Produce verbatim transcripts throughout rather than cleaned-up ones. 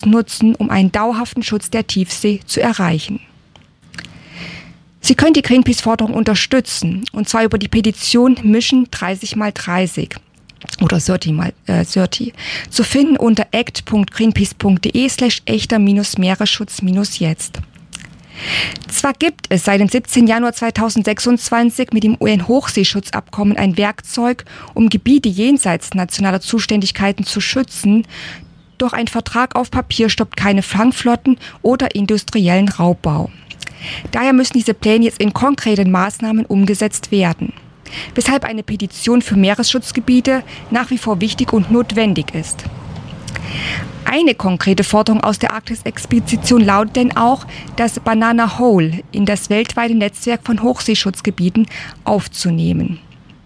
nutzen, um einen dauerhaften Schutz der Tiefsee zu erreichen. Sie können die Greenpeace-Forderung unterstützen, und zwar über die Petition Mission dreißig mal dreißig oder dreißig mal dreißig, zu finden unter act punkt greenpeace punkt de slash echter Meeresschutz jetzt. Zwar gibt es seit dem siebzehnten Januar zweitausendsechsundzwanzig mit dem U N-Hochseeschutzabkommen ein Werkzeug, um Gebiete jenseits nationaler Zuständigkeiten zu schützen, doch ein Vertrag auf Papier stoppt keine Fangflotten oder industriellen Raubbau. Daher müssen diese Pläne jetzt in konkreten Maßnahmen umgesetzt werden, weshalb eine Petition für Meeresschutzgebiete nach wie vor wichtig und notwendig ist. Eine konkrete Forderung aus der Arktis-Expedition lautet denn auch, das Banana Hole in das weltweite Netzwerk von Hochseeschutzgebieten aufzunehmen.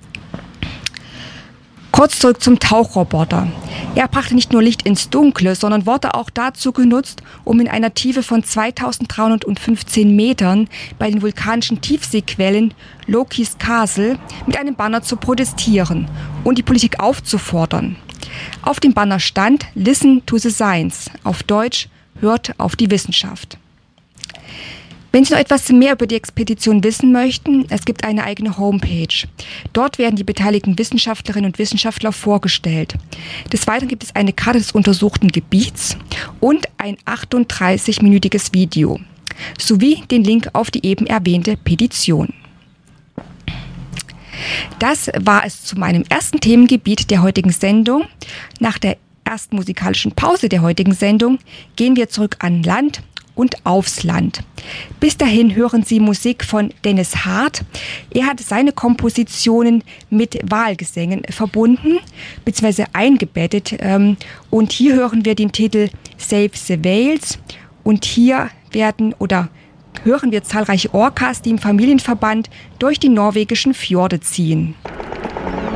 Kurz zurück zum Tauchroboter. Er brachte nicht nur Licht ins Dunkle, sondern wurde auch dazu genutzt, um in einer Tiefe von zweitausenddreihundertfünfzehn Metern bei den vulkanischen Tiefseequellen Loki's Castle mit einem Banner zu protestieren und die Politik aufzufordern. Auf dem Banner stand "Listen to the Science", auf Deutsch "Hört auf die Wissenschaft". Wenn Sie noch etwas mehr über die Expedition wissen möchten, es gibt eine eigene Homepage. Dort werden die beteiligten Wissenschaftlerinnen und Wissenschaftler vorgestellt. Des Weiteren gibt es eine Karte des untersuchten Gebiets und ein achtunddreißig-minütiges Video, sowie den Link auf die eben erwähnte Petition. Das war es zu meinem ersten Themengebiet der heutigen Sendung. Nach der ersten musikalischen Pause der heutigen Sendung gehen wir zurück an Land und aufs Land. Bis dahin hören Sie Musik von Dennis Hart. Er hat seine Kompositionen mit Walgesängen verbunden bzw. eingebettet. Und hier hören wir den Titel Save the Whales. Und hier werden oder hören wir zahlreiche Orcas, die im Familienverband durch die norwegischen Fjorde ziehen.